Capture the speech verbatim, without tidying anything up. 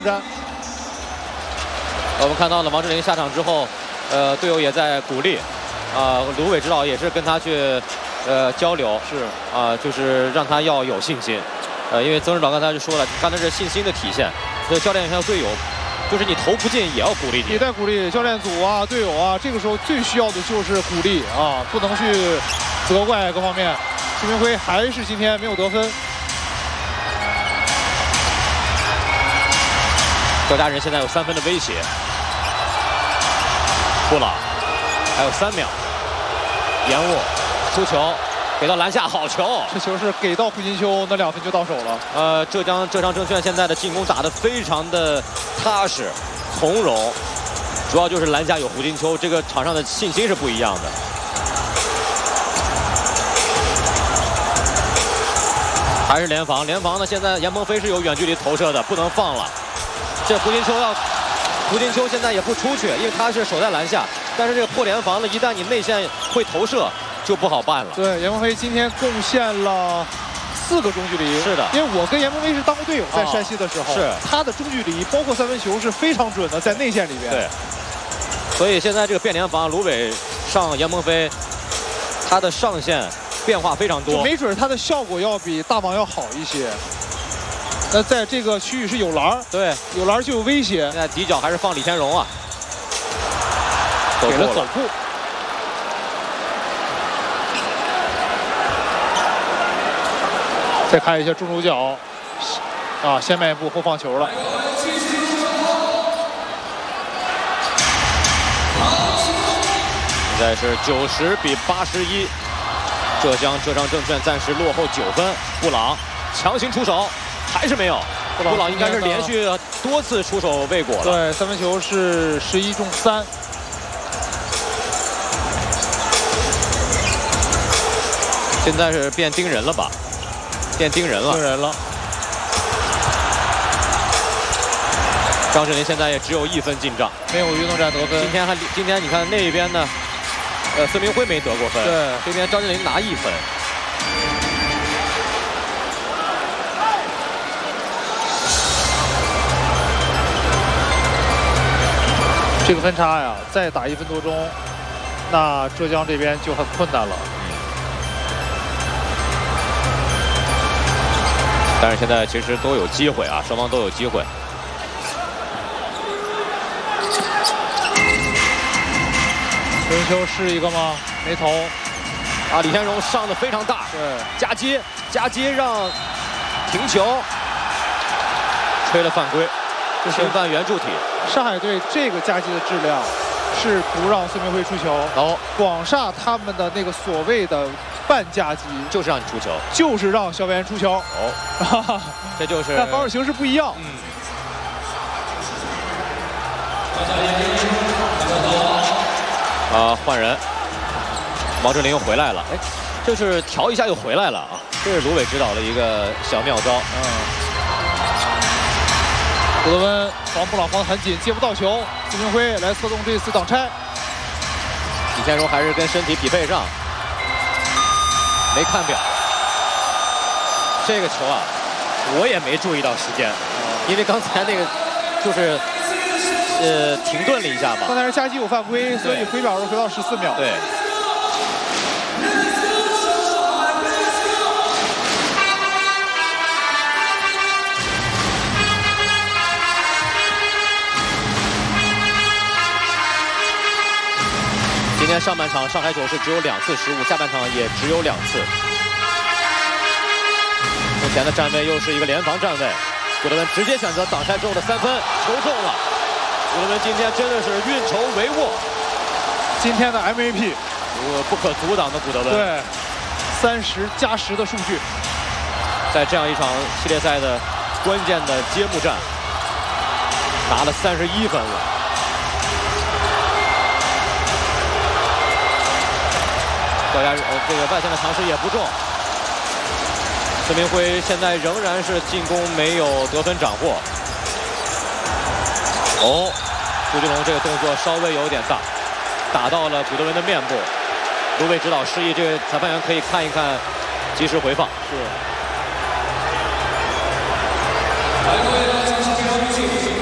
我们看到了王治林下场之后，呃，队友也在鼓励，啊、呃，卢伟指导也是跟他去，呃，交流， 是啊、呃，就是让他要有信心，呃，因为曾指导刚才就说了，刚才是信心的体现，所以教练还有队友，就是你投不进也要鼓励你， 也在鼓励教练组啊、队友啊，这个时候最需要的就是鼓励啊，不能去责怪各方面。施明辉还是今天没有得分。 赵家人现在有三分的威胁，布朗还有三秒，延误，出球，给到篮下，好球！ 这球是给到胡金秋，那两分就到手了。 呃，浙江浙江证券现在的进攻打得非常的踏实、从容，主要就是篮下有胡金秋，这个场上的信心是不一样的。还是联防，联防呢？现在严鹏飞是有远距离投射的，不能放了。 这胡金秋要，胡金秋现在也不出去，因为他是守在篮下。但是这个破联防呢，一旦你内线会投射，就不好办了。 对，严鹏飞今天贡献了四个中距离。是的，因为我跟严鹏飞是当过队友，在山西的时候，哦、是他的中距离包括三分球是非常准的，在内线里边。对。 所以现在这个变联防，卢伟上严鹏飞，他的上限变化非常多， 就没准他的效果要比大王要好一些。 那在这个区域是有篮，对，有篮就有威胁。 现在底角还是放李天荣啊， 给了走步。再看一下中轴脚，啊，先迈一步后放球了。 现在是九十比八十一，浙江浙江证券暂时落后九分。布朗强行出手。 还是没有，布朗, 布朗应该是连续多次出手未果了。 对，三分球是十一中三。 现在是变盯人了吧？变盯人了。 盯人了。 张智霖现在也只有一分进账， 没有运动战得分。 今天还今天你看那边呢，呃，孙明辉没得过分。对，这边张智霖拿一分。 这个分差呀，再打一分多钟，那浙江这边就很困难了。 但是现在其实都有机会啊，双方都有机会。 孙秋是一个吗？没投。 啊，李天荣上的非常大。对，夹接夹接让停球，吹了犯规，侵犯圆柱体。 上海队这个夹击的质量是不让孙明辉出球。哦，广厦他们的那个所谓的半夹击就是让你出球， 就是让肖边出球。 哦，这就是。 但防守形式不一样。嗯。 啊，换人，王治林又回来了。哎，就是调一下又回来了啊！这是卢伟指导的一个小妙招。嗯。 古德温防布朗防得很紧，接不到球。孙明辉来策动这次挡拆。 李天荣还是跟身体匹配上，没看表。这个球啊，我也没注意到时间，因为刚才那个就是呃停顿了一下嘛。 刚才是夹击有犯规，所以回表是回到十四秒。 对。 今天上半场上海九是只有两次失误，下半场也只有两次。目前的站位又是一个联防站位，古德温直接选择挡拆之后的三分，球中了。古德温今天真的是运筹帷幄， 今天的 M V P， 呃，不可阻挡的古德温。 对，三十加十的数据， 在这样一场系列赛的关键的揭幕战，拿了三十一分了。 赵家呃，这个外线的尝试也不中。孙明辉现在仍然是进攻没有得分斩获。哦，朱俊龙这个动作稍微有点大，打到了古德温的面部。卢伟指导示意这个裁判员可以看一看，及时回放。是。